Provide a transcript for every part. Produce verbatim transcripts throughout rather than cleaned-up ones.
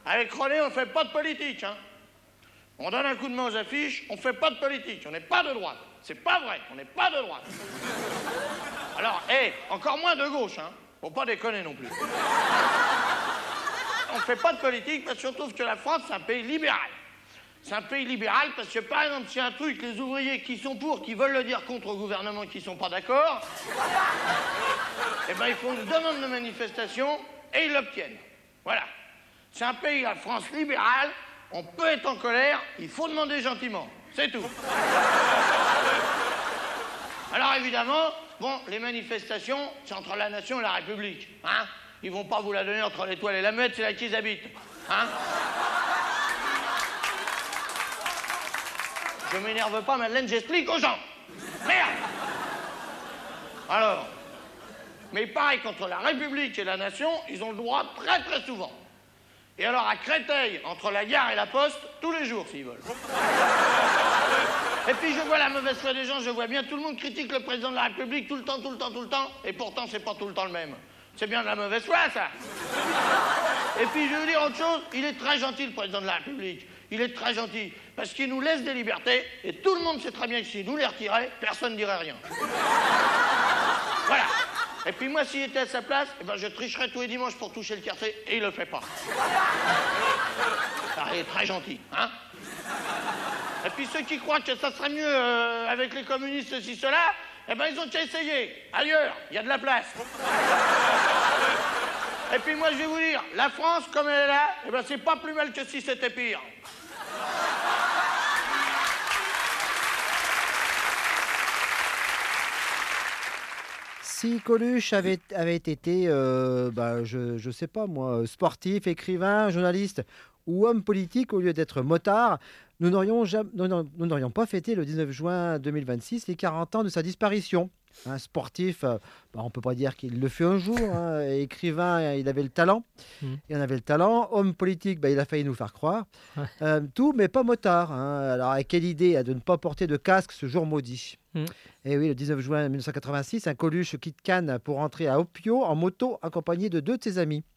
Avec René, on ne fait pas de politique, hein. On donne un coup de main aux affiches, on ne fait pas de politique, on n'est pas de droite. C'est pas vrai, on n'est pas de droite. Alors, hé, hey, encore moins de gauche, hein. Faut pas déconner non plus. On ne fait pas de politique parce que je trouve que la France, c'est un pays libéral. C'est un pays libéral parce que, par exemple, s'il y a un truc, les ouvriers qui sont pour, qui veulent le dire contre au gouvernement, qui ne sont pas d'accord, eh ben, ils font une demande de manifestation et ils l'obtiennent. Voilà. C'est un pays, la France, libérale. On peut être en colère, il faut demander gentiment. C'est tout. Alors, évidemment, bon, les manifestations, c'est entre la nation et la République. Hein? Ils vont pas vous la donner entre l'étoile et la muette, c'est là qu'ils habitent. Hein? Je m'énerve pas, Madeleine, j'explique aux gens. Merde! Alors, mais pareil, contre la République et la nation, ils ont le droit très très souvent. Et alors à Créteil, entre la gare et la poste, tous les jours s'ils veulent. Et puis je vois la mauvaise foi des gens, je vois bien, tout le monde critique le président de la République tout le temps, tout le temps, tout le temps, et pourtant c'est pas tout le temps le même. C'est bien de la mauvaise foi, ça. Et puis je vais vous dire autre chose, il est très gentil le président de la République. Il est très gentil, parce qu'il nous laisse des libertés, et tout le monde sait très bien que s'il nous les retirait, personne ne dirait rien. Voilà. Et puis moi, s'il était à sa place, eh ben, je tricherais tous les dimanches pour toucher le café, et il le fait pas. Ça, il est très gentil, hein. Et puis ceux qui croient que ça serait mieux euh, avec les communistes, ceci, cela, eh ben ils ont qu'à essayer. Ailleurs, il y a de la place. Et puis moi, je vais vous dire, la France, comme elle est là, eh ben c'est pas plus mal que si c'était pire. Si Coluche avait, avait été, euh, bah, je ne sais pas moi, sportif, écrivain, journaliste ou homme politique au lieu d'être motard, nous n'aurions jamais- nous n'aurions- nous n'aurions pas fêté le dix-neuf juin deux mille vingt-six les quarante ans de sa disparition. Un sportif, euh, bah, on ne peut pas dire qu'il le fut un jour. Hein. Écrivain, il avait le talent. Mm. Il en avait le talent. Homme politique, bah, il a failli nous faire croire. Ouais. Euh, tout, mais pas motard. Hein. Alors, quelle idée hein, de ne pas porter de casque ce jour maudit. Mm. Et oui, le dix-neuf juin mille neuf cent quatre-vingt-six, un Coluche quitte Cannes pour rentrer à Opio en moto, accompagné de deux de ses amis.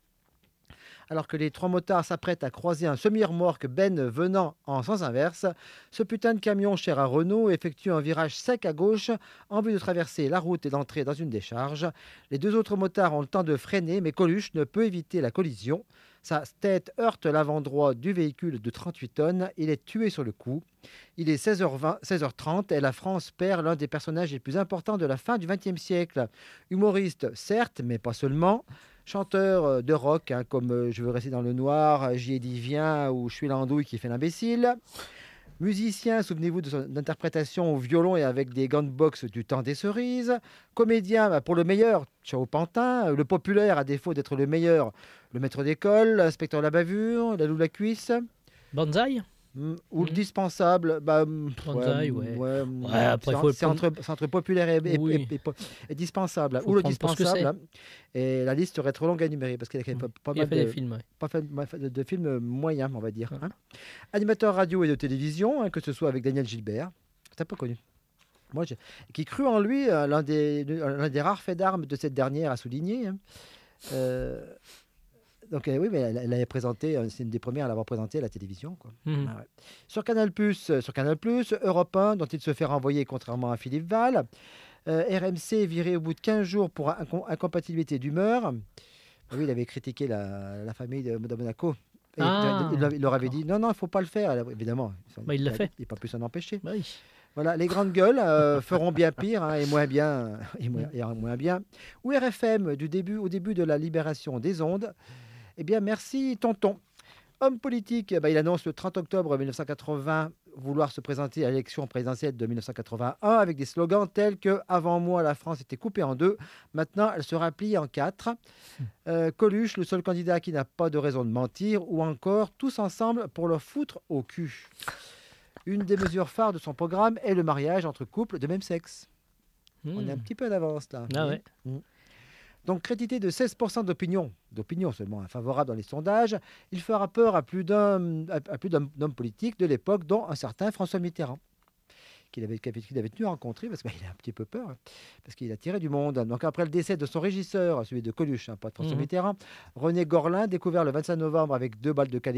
Alors que les trois motards s'apprêtent à croiser un semi-remorque Ben venant en sens inverse, ce putain de camion cher à Renault effectue un virage sec à gauche en vue de traverser la route et d'entrer dans une décharge. Les deux autres motards ont le temps de freiner, mais Coluche ne peut éviter la collision. Sa tête heurte l'avant droit du véhicule de trente-huit tonnes. Il est tué sur le coup. Il est seize heures vingt, seize heures trente et la France perd l'un des personnages les plus importants de la fin du vingtième siècle. Humoriste, certes, mais pas seulement. Chanteur de rock, hein, comme euh, Je veux rester dans le noir, J'y ai dit viens ou Je suis l'andouille qui fait l'imbécile. Musicien, souvenez-vous de son interprétation au violon et avec des gants de boxe du temps des cerises. Comédien, bah, pour le meilleur, Ciao Pantin. Le populaire, à défaut d'être le meilleur, le maître d'école, l'inspecteur la bavure, la loue la cuisse. Banzai. Mm, ou le Mhm. dispensable, bah, mm, Banzai, ouais, ouais. ouais, mm, Ouais, après, c'est faut le c'est prendre- entre, c'est entre populaire et, et- Oui. et- et- et dispensable. Faut Ou le prendre pour ce que dispensable. Et la liste serait trop longue à énumérer parce qu'il y a quand même pas, pas Il a mal fait de, des films, ouais. pas fait- pas fait de, de films moyens, on va dire. Ouais. hein. Animateur radio et de télévision, hein, que ce soit avec Daniel Gilbert, c'est un peu connu. Moi, j'ai- qui crut en lui, euh, l'un des, l'un des rares faits d'armes de cette dernière à souligner. hein. Euh, donc euh, oui, mais elle, elle avait présenté, euh, c'est une des premières à l'avoir présenté à la télévision. Quoi. Mhm. Ah ouais. Sur Canal+, euh, sur Canal+, Europe un, dont il se fait renvoyer contrairement à Philippe Val. Euh, R M C viré au bout de quinze jours pour incom- incompatibilité d'humeur. Ah oui, il avait critiqué la, la famille de, de Monaco. Et Ah, il, il- il leur avait d'accord. dit non, non, il ne faut pas le faire. Alors, évidemment, Bah, il l'a fait. Il n'a pas pu s'en empêcher. Bah oui. Voilà, les grandes gueules euh, feront bien pire hein, et moins bien, et moins, et moins bien. Ou R F M, du début, au début de la libération des ondes. Eh bien, merci, tonton. Homme politique, bah, il annonce le trente octobre mille neuf cent quatre-vingts vouloir se présenter à l'élection présidentielle de mille neuf cent quatre-vingt-un avec des slogans tels que « Avant moi, la France était coupée en deux, maintenant elle sera pliée en quatre euh, Coluche, le seul candidat qui n'a pas de raison de mentir, ou encore « Tous ensemble pour leur foutre au cul ». Une des mesures phares de son programme est le mariage entre couples de même sexe. On est un Mhm. petit peu d'avance là. Ah vous ouais. voyez. Mm. Donc, crédité de seize pour cent d'opinion, d'opinion seulement hein, favorable dans les sondages, il fera peur à plus d'un à, à plus d'un homme politique de l'époque, dont un certain François Mitterrand, qu'il avait, qu'il avait, qu'il avait tenu à rencontrer, parce qu'il a un petit peu peur, hein, parce qu'il a tiré du monde. Donc, après le décès de son régisseur, celui de Coluche, hein, pas de François Mhm. Mitterrand, René Gorlin, découvert le vingt-cinq novembre avec deux balles de calibre